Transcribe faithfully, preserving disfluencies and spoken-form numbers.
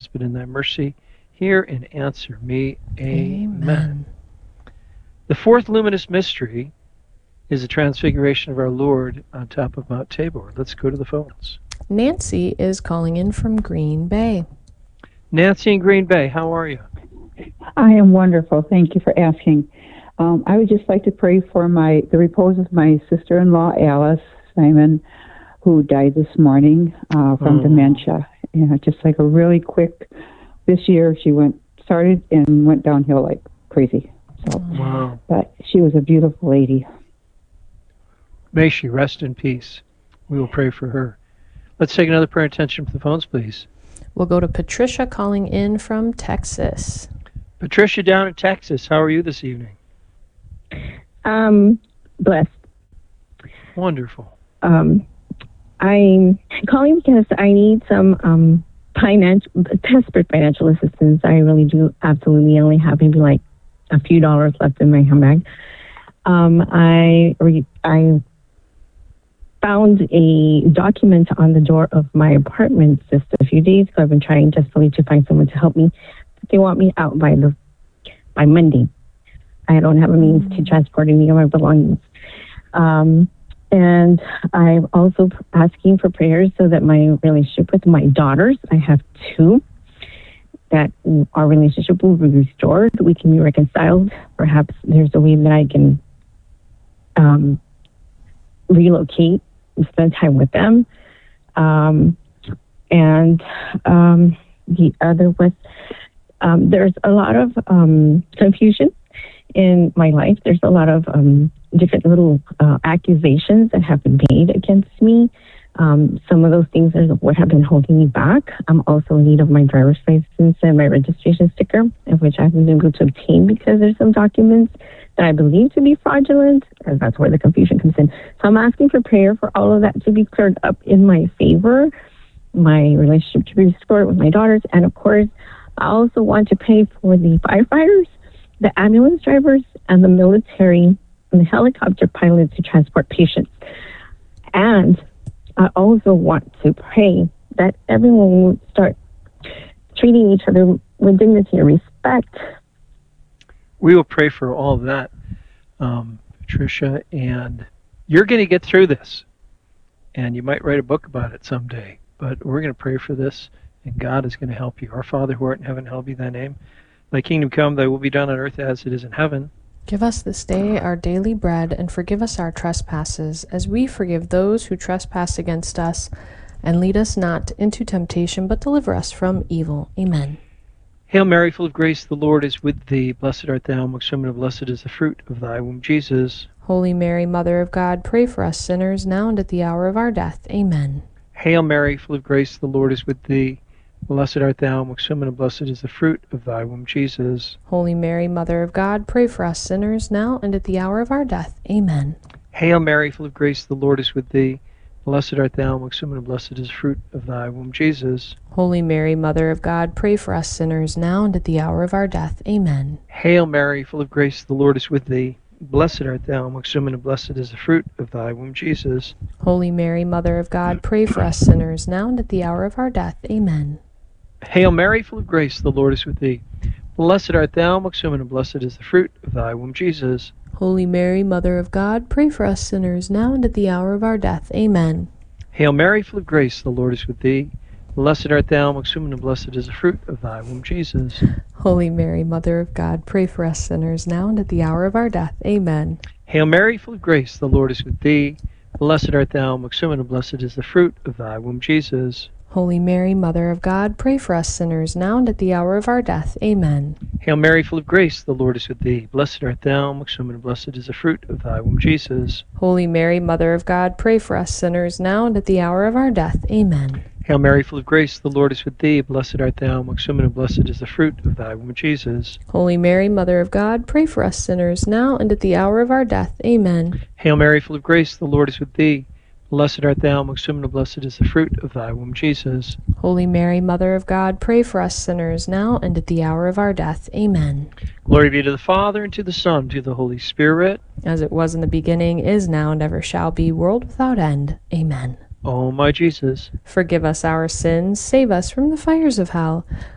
but in thy mercy hear and answer me. Amen. Amen. The fourth luminous mystery is the transfiguration of our Lord on top of Mount Tabor. Let's go to the phones. Nancy is calling in from Green Bay. Nancy in Green Bay, how are you? I am wonderful. Thank you for asking. Um, I would just like to pray for my the repose of my sister-in-law, Alice Simon, who died this morning uh, from Oh. dementia. You know, just like a really quick. This year, she went started and went downhill like crazy. So, Wow. but she was a beautiful lady. May she rest in peace. We will pray for her. Let's take another prayer attention from the phones, please. We'll go to Patricia calling in from Texas. Patricia down in Texas, how are you this evening? Um, blessed. Wonderful. Um, I'm calling because I need some um financial, desperate financial assistance. I really do absolutely only have maybe like a few dollars left in my handbag. Um, I re- I found a document on the door of my apartment just a few days ago. I've been trying desperately to find someone to help me. They want me out by the by Monday. I don't have a means to transport any of my belongings. Um, and I'm also asking for prayers so that my relationship with my daughters, I have two, that our relationship will be restored. We can be reconciled. Perhaps there's a way that I can um, relocate and spend time with them. Um, and um, the other was, um, there's a lot of um, confusion in my life. There's a lot of um, different little uh, accusations that have been made against me. Um, some of those things are what have been holding me back. I'm also in need of my driver's license and my registration sticker, of which I haven't been able to obtain because there's some documents that I believe to be fraudulent, and that's where the confusion comes in. So I'm asking for prayer for all of that to be cleared up in my favor, my relationship to be restored with my daughters, and of course, I also want to pray for the firefighters, the ambulance drivers, and the military and the helicopter pilots who transport patients. And I also want to pray that everyone will start treating each other with dignity and respect. We will pray for all of that, um, Patricia, and you're going to get through this. And you might write a book about it someday, but we're going to pray for this, and God is going to help you. Our Father who art in heaven, hallowed be thy name. Thy kingdom come, thy will be done on earth as it is in heaven. Give us this day our daily bread, and forgive us our trespasses, as we forgive those who trespass against us. And lead us not into temptation, but deliver us from evil. Amen. Hail Mary, full of grace, the Lord is with thee. Blessed art thou amongst women, and blessed is the fruit of thy womb, Jesus. Holy Mary, Mother of God, pray for us sinners, now and at the hour of our death. Amen. Hail Mary, full of grace, the Lord is with thee. Blessed art thou amongst women, and blessed is the fruit of thy womb, Jesus. Holy Mary, Mother of God, pray for us sinners, now and at the hour of our death. Amen. Hail Mary, full of grace, the Lord is with thee. Blessed art thou amongst women, and blessed is the fruit of thy womb, Jesus. Holy Mary, Mother of God, pray for us sinners, now and at the hour of our death. Amen. Hail Mary, full of grace, the Lord is with thee. Blessed art thou amongst women, and blessed is the fruit of thy womb, Jesus. Holy Mary, Mother of God, pray for us sinners, now and at the hour of our death. Amen. Hail Mary, full of grace, the Lord is with thee. Blessed art thou amongst women, and blessed is the fruit of thy womb, Jesus. Holy Mary, Mother of God, pray for us sinners, now and at the hour of our death. Amen. Hail Mary, full of grace, the Lord is with thee. Blessed art thou amongst women, and blessed is the fruit of thy womb, Jesus. Holy Mary, Mother of God, pray for us sinners, now and at the hour of our death. Amen. Hail Mary, full of grace, the Lord is with thee. Blessed art thou amongst women, and blessed is the fruit of thy womb, Jesus. Holy Mary, Mother of God, pray for us sinners, now and at the hour of our death. Amen. Hail Mary, full of grace, the Lord is with thee. Blessed art thou amongst women, and blessed is the fruit of thy womb, Jesus. Holy Mary, Mother of God, pray for us sinners, now and at the hour of our death. Amen. Hail Mary, full of grace, the Lord is with thee. Blessed art thou amongst women, and blessed is the fruit of thy womb, Jesus. Holy Mary, Mother of God, pray for us sinners, now and at the hour of our death. Amen. Hail Mary, full of grace, the Lord is with thee. Blessed art thou amongst women, and blessed is the fruit of thy womb, Jesus. Holy Mary, Mother of God, pray for us sinners, now and at the hour of our death. Amen. Glory be to the Father, and to the Son, and to the Holy Spirit. As it was in the beginning, is now, and ever shall be, world without end. Amen. O my Jesus, Forgive us our sins, save us from the fires of hell.